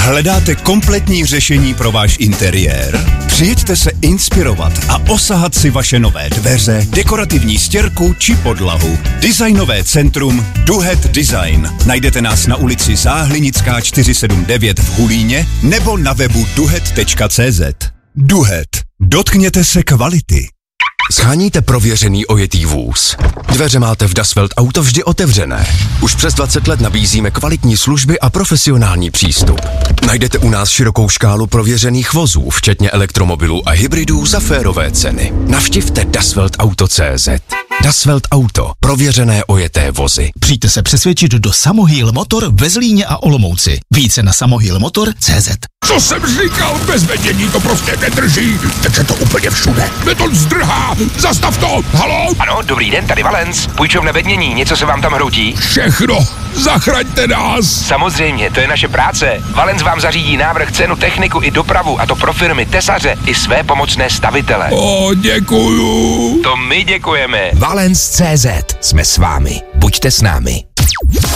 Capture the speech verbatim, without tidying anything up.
Hledáte kompletní řešení pro váš interiér? Přijeďte se inspirovat a osahat si vaše nové dveře, dekorativní stěrku či podlahu. Designové centrum Duhet Design. Najdete nás na ulici Záhlinická čtyři sedm devět v Hulíně nebo na webu duhet tečka cé zet. Duhet. Dotkněte se kvality. Sháníte prověřený ojetý vůz. Dveře máte v Dasvelt Auto vždy otevřené. Už přes dvacet let nabízíme kvalitní služby a profesionální přístup. Najdete u nás širokou škálu prověřených vozů, včetně elektromobilů a hybridů za férové ceny. Navštivte dasvelt auto tečka cé zet. Dasvelt Auto. Prověřené ojeté vozy. Přijďte se přesvědčit do Samohýl Motor ve Zlíně a Olomouci. Více na samohýl motor tečka cé zet. Co jsem říkal, bez vedení to prostě nedrží. Teče to úplně všude. Beton zdrhá. Zastav to. Haló? Ano, dobrý den, tady Valens. Půjčovna vednění, něco se vám tam hroutí? Všechno. Zachraňte nás. Samozřejmě, to je naše práce. Valens vám zařídí návrh, cenu, techniku i dopravu, a to pro firmy, tesaře i své pomocné stavitele. O, děkuju. To my děkujeme. Valens tečka cé zet. Jsme s vámi. Buďte s námi.